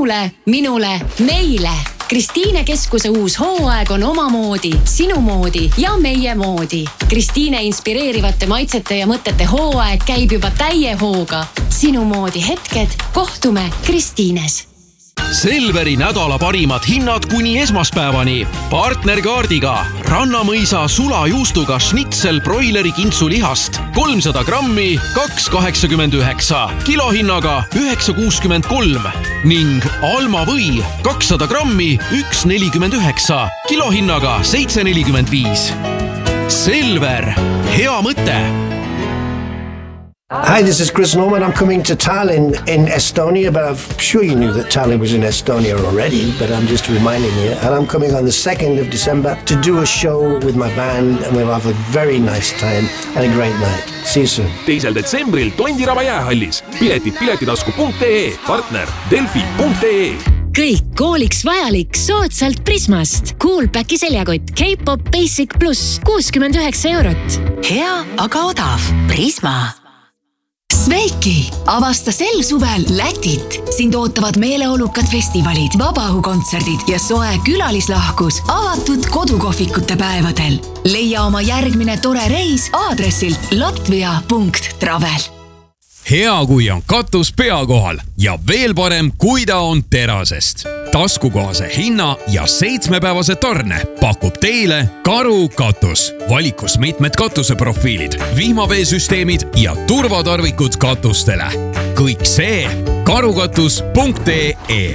sinule, minule, meile. Kristiine Keskuse uus hooaeg on omamoodi, sinu moodi ja meie moodi. Kristiine inspireerivate maitsete ja mõtete hooaeg käib juba täie hooga. Sinu moodi hetked, kohtume Kristiines. Selveri nädala parimad hinnad kuni esmaspäevani. Partnerkaardiga Rannamõisa sulajuustuga schnitzel broileri kintsulihast 300 grammi 2,89, kilohinnaga 9,63 ning Alma või 200 grammi 1,49, kilohinnaga 7,45. Selver, hea mõte! Hi, this is Chris Norman. I'm coming to Tallinn in Estonia, but I'm sure you knew that Tallinn was in Estonia already, but I'm just reminding you. And I'm coming on the 2nd of December to do a show with my band, and we'll have a very nice time and a great night. See you soon. 2. detsembril Tondiraba jäähallis. Piletid piletitasku.ee, partner Delfi.ee. Kõik kooliks vajalik soodsalt Prismast. Coolpacki seljakott K-pop Basic Plus 69 €. Hea, aga odav. Prisma. Sveiki! Avasta sel suvel Lätit. Sind ootavad meeleolukad festivalid, vabaõhukontserdid ja soe külalislahkus avatud kodukohvikute päevadel. Leia oma järgmine tore reis aadressilt latvia.travel. Hea, kui on katus pea kohal ja veel parem, kui ta on terasest. Taskukohase hinna ja 7-päevase tarne pakub teile Karu katus. Valikus mitmed katuseprofiilid, vihmaveesüsteemid ja turvatarvikud katustele. Kõik see karukatus.ee.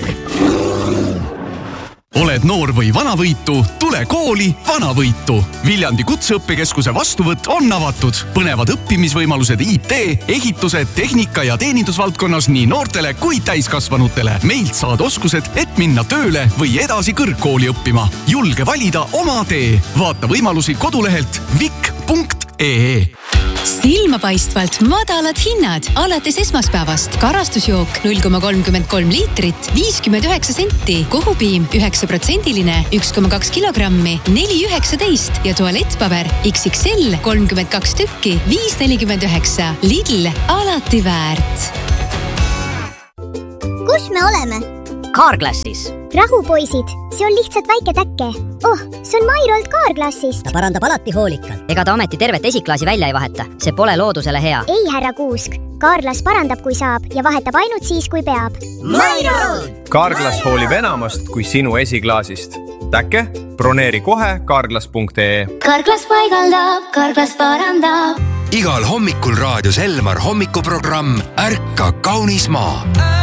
Oled noor või vanavõitu, tule kooli Vanavõitu. Viljandi kutseõppekeskuse vastuvõtt on avatud. Põnevad õppimisvõimalused IT, ehituse, tehnika ja teenindusvaldkonnas nii noortele kui täiskasvanutele. Meilt saad oskused, et minna tööle või edasi kõrgkooli õppima. Julge valida oma tee. Vaata võimalusi kodulehelt vik.ee. Silmapaistvalt madalad hinnad alates esmaspäevast. Karastusjook 0,33 liitrit, 59 senti. Kohupiim 9%-line, 1,2 kilogrammi, 4,19 ja tualettpaber XXL 32 tükki, 5,49. Lidl, alati väärt. Kus me oleme? Carglassis. Rahu, poisid, see on lihtsalt väike täkke. Oh, see on Mairolt Carglassist. Ta parandab alati hoolikalt. Ega ta ometi tervet esiklaasi välja ei vaheta. See pole loodusele hea. Ei, härra Kuusk. Carglass parandab, kui saab ja vahetab ainult siis, kui peab. Mairolt! Carglass hoolib enamast kui sinu esiklaasist. Täkke? Broneeri kohe Carglass.ee. Carglass paigaldab, Carglass parandab. Igal hommikul raadios Elmar hommikuprogramm Ärka kaunis maa.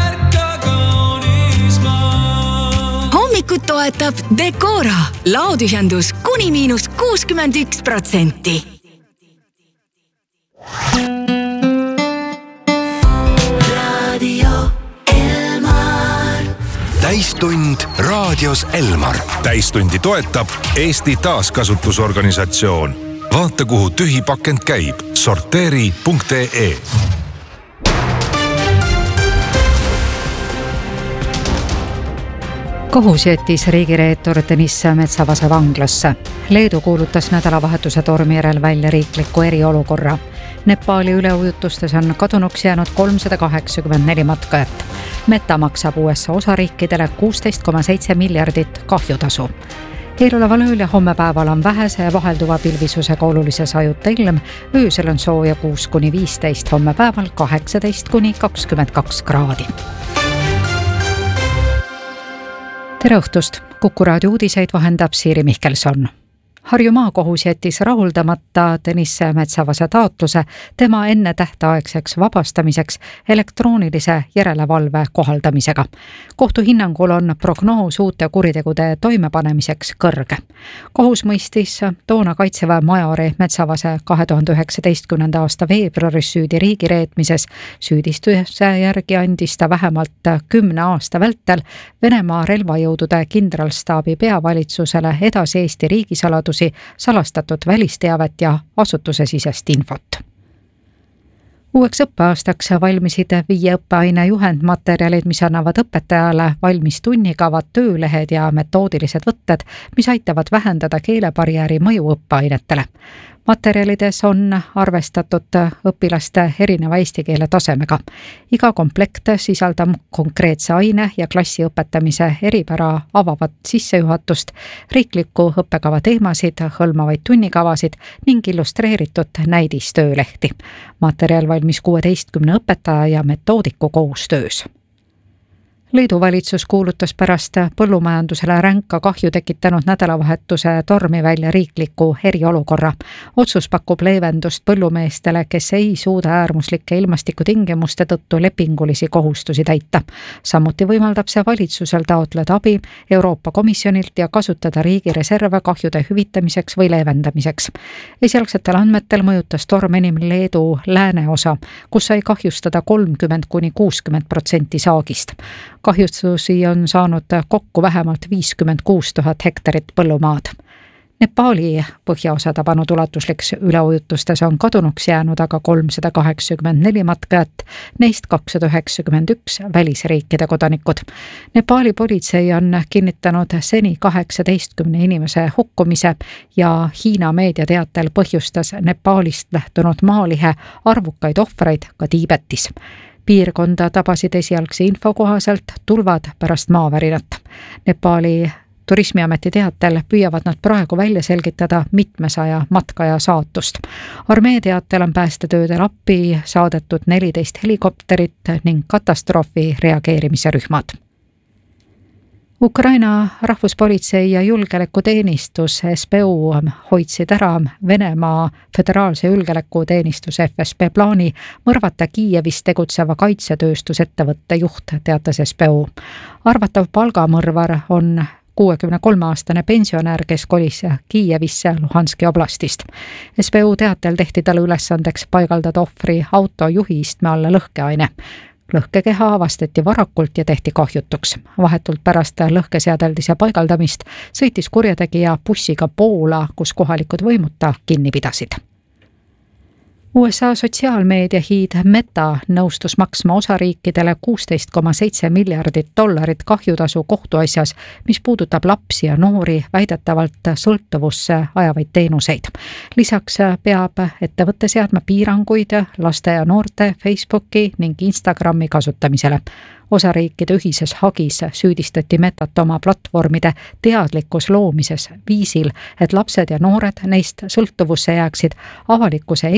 Hommikut toetab Decora. Laodühendus kuni -61%. Radio Elmar. Täistund raadios Elmar. Täistundi toetab Eesti Taaskasutusorganisatsioon. Vaata, kuhu tühi pakend käib. Sorteeri.ee. Kohus jättis riigireetur Deniss Metsavase vanglasse. Leedu kuulutas nädalavahetuse tormi järel välja riikliku eriolukorra. Nepali üleujutustes on kadunuks jäänud 384 matkajat. Meta maksab USA osariikidele 16,7 miljardit kahjutasu. Eeloleval ööl ja hommepäeval on vähese ja vahelduva pilvisusega olulise sajuta ilm. Öösel on sooja 6-15, hommepäeval 18-22 kraadi. Tere õhtust! Kuku raadio uudiseid vahendab Siiri Mihkelson. Harju maakohus jättis rahuldamata Deniss Metsavase taotluse tema enne tähtaegseks vabastamiseks elektroonilise järelevalve kohaldamisega. Kohtu hinnangul on prognoos uute kuritegude toimepanemiseks kõrge. Kohus mõistis toona Kaitseväe majori Metsavase 2019. aasta veebruaris süüdi riigireetmises. Süüdistuse järgi andis ta vähemalt 10 aasta vältel Venemaa relvajõudude kindralstaabi peavalitsusele edasi Eesti riigisaladusi, salastatud välisteavet ja asutusesisest infot. Uueks õppeaastaks valmisid 5 õppeaine juhendmaterjalid, mis annavad õpetajale valmis tunnikavad, töölehed ja metoodilised võtted, mis aitavad vähendada keelebarjääri mõju õppeainetele. materjalides on arvestatud õpilaste erineva eesti keele tasemega. Iga komplekt sisaldab konkreetse aine ja klassi õpetamise eripära avavat sissejuhatust, riikliku õppekava teemasid, hõlmavaid tunnikavasid ning illustreeritud näidistöölehti. Materjal valmis 16 õpetaja ja metoodiku koostöös. Leedu valitsus kuulutas pärast põllumajandusele ränka kahju tekitanud nädalavahetuse tormi välja riikliku eriolukorra. Otsus pakub leevendust põllumeestele, kes ei suuda äärmuslike ilmastikutingimuste tõttu lepingulisi kohustusi täita. Samuti võimaldab see valitsusel taotleda abi Euroopa Komisjonilt ja kasutada riigi reserve kahjude hüvitamiseks või leevendamiseks. Esialgsetel andmetel mõjutas torm enim Leedu lääneosa, kus sai kahjustada 30–60% saagist. Kahjustusi on saanud kokku vähemalt 56 000 hektarit põllumaad. Nepaali põhjaosa tabanud ulatusliks üleujutustes on kadunuks jäänud aga 384 matkajat, neist 291 välisriikide kodanikud. Nepaali politsei on kinnitanud seni 18 inimese hukkumise ja Hiina meediateatel põhjustas Nepaalist lähtunud maalihe arvukaid ohvreid ka Tiibetis. Piirkonda tabasid esialgse info kohaselt tulvad pärast maavärinat. Nepaali turismiameti teatel püüavad nad praegu välja selgitada mitmesaja matkaja saatust. Armee teatel on päästetöödel appi saadetud 14 helikopterit ning katastroofi reageerimise rühmad. Ukraina rahvuspolitsei ja julgeolekuteenistus SBU hoidsid ära Venemaa föderaalse julgeolekuteenistuse FSB plaani mõrvata Kiievis tegutseva kaitsetööstusettevõtte juht, teatas SBU. Arvatav palgamõrvar on 63-aastane pensionär, kes kolis Kiievisse Luhanski oblastist. SBU teatel tehti talle ülesandeks paigaldada ohvri auto juhi istme alla lõhkeaine. Lõhkekeha avastati varakult ja tehti kahjutuks. Vahetult pärast lõhkeseadeldise paigaldamist sõitis kurjategija bussiga Poola, kus kohalikud võimud ta kinni pidasid. USA sotsiaalmeedia hiid Meta nõustus maksma osariikidele $16,7 miljardit kahjutasu kohtuasjas, mis puudutab lapsi ja noori väidetavalt sõltuvusse ajavaid teenuseid. Lisaks peab ettevõtte seadma piiranguid laste ja noorte Facebooki ning Instagrami kasutamisele. Osariikide ühises hagis süüdistati Metat oma platvormide teadlikkus loomises viisil, et lapsed ja noored neist sõltuvusse jääksid avalikkuse